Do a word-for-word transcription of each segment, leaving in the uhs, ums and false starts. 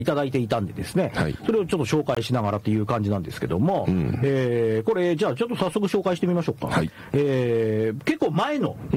いただいていたんでですね、 はい、 それをちょっと紹介しながらっていう感じなんですけども、うん、えー、これじゃあちょっと早速紹介してみましょうか。はい、えー、結構前の、うん、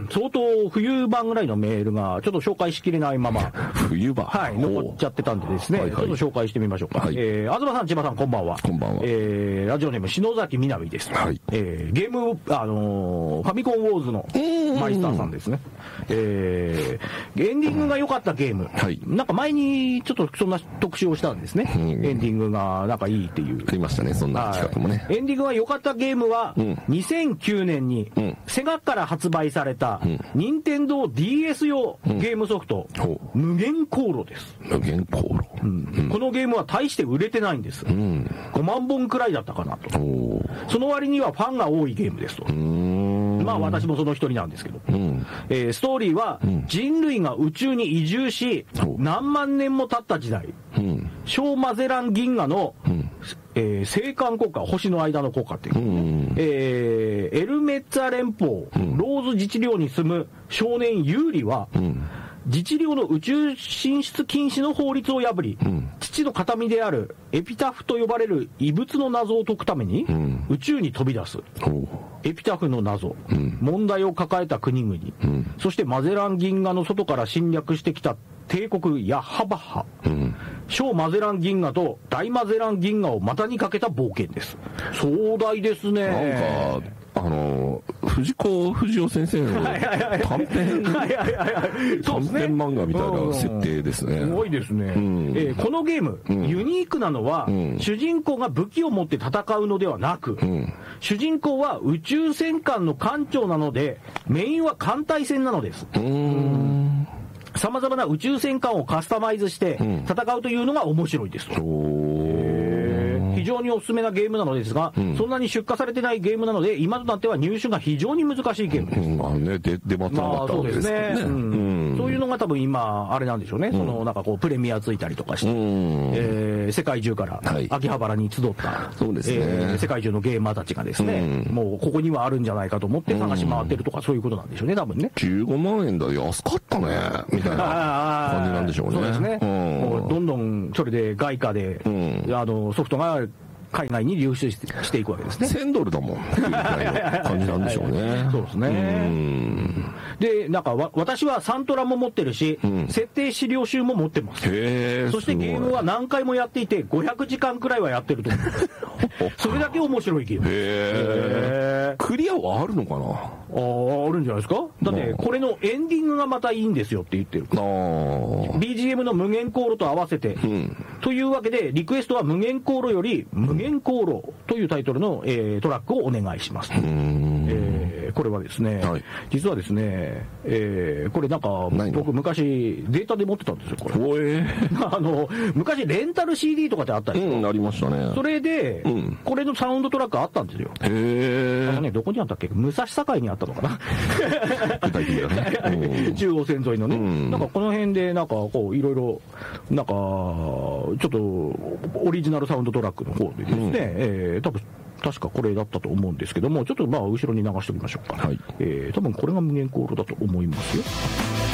相当冬版ぐらいのメールがちょっと紹介しきれないまま冬版はい残っちゃってたんでですね、はいはい、ちょっと紹介してみましょうか。はい、えー、東さん千葉さんこんばんは。 こんばんは。 えー、ラジオネーム篠崎みなみです。はい、えー、ゲームあのー、ファミコンウォーズのマイスターさんですね。えー、エンディングが良かったゲーム、はい、なんか前にちょっとそんな特集をしたんですね、うん、エンディングがなんかいいっていうありましたね、そんな企画もね、 はい、エンディングが良かったゲームは、うん、にせんきゅうねんに、うん、セガから発売された、うん、任天堂 ディーエス 用ゲームソフト、うん、無限航路です。 無限航路、 うんうん、このゲームは大して売れてないんです、うん、ごまんぼんくらいだったかなと。その割にはファンが多いゲームですと。うーん、まあ私もその一人なんですけど、うん、えー、ストーリーは、うん、人類が宇宙に移住し、うん、何万年も経った時代、うん、小マゼラン銀河の、うん、えー、青函国家、星の間の国家っていう、うん、えー、エルメッツァ連邦、うん、ローズ自治領に住む少年ユーリは、うん、自治領の宇宙進出禁止の法律を破り、うん、父の形見であるエピタフと呼ばれる異物の謎を解くために、うん、宇宙に飛び出す。エピタフの謎、うん、問題を抱えた国々、うん、そしてマゼラン銀河の外から侵略してきた帝国ヤッハバッハ、うん、小マゼラン銀河と大マゼラン銀河を股にかけた冒険です。壮大ですね。 なんかあの藤子不二雄先生の短編短編漫画みたいな設定ですね。 すごいですね、うん、えー、このゲーム、うん、ユニークなのは、うん、主人公が武器を持って戦うのではなく、うん、主人公は宇宙戦艦の艦長なのでメインは艦隊戦なのです。うーん、さまざまな宇宙戦艦をカスタマイズして戦うというのが面白いですと。非常におすすめなゲームなのですが、うん、そんなに出荷されてないゲームなので今となっては入手が非常に難しいゲームです。うん、まあね、 で出回ってなかったわけですね。 そういうのが多分今あれなんでしょうね、うん、そのなんかこうプレミアついたりとかして、うん、えー、世界中から秋葉原に集った、はい、そうですね、えー、世界中のゲーマーたちがですね、うん、もうここにはあるんじゃないかと思って探し回ってるとか、そういうことなんでしょうね、多分ね。 じゅうごまんえんだ、安かったねみたいな感じなんでしょうね。 そうですね、うん、もうどんどんそれで外貨で、うん、あのソフトが海外に流出していくわけですね。 せんドルだもんっていう感じなんでしょうね。 そうですね。うんで、なんかわ私はサントラも持ってるし、うん、設定資料集も持ってます。へそしてゲームは何回もやっていてごひゃくじかんくらいはやってると思いますそれだけ面白いゲーム。へークリアはあるのかな。 ああ、あるんじゃないですか。だってこれのエンディングがまたいいんですよって言ってる。あ ビージーエム の無限航路と合わせて、うん、というわけでリクエストは無限航路より無限航路というタイトルの、えー、トラックをお願いします。うーん、えー、これはですね、はい、実はですね、えー、これなんか僕昔データで持ってたんですよこれ。おえー、あの昔レンタル シーディー とかってあったり、 うん、ありましたね。 それで、うん、これのサウンドトラックあったんですよ。へー、あのね、どこにあったっけ、武蔵境にあったのかな具体的だね中央線沿いのね、うん、なんかこの辺でなんかこういろいろなんかちょっとオリジナルサウンドトラックの方でですね、うん、えー、多分確かこれだったと思うんですけども、ちょっとまあ後ろに流しておきましょうか。はい、えー、多分これが無限航路だと思いますよ。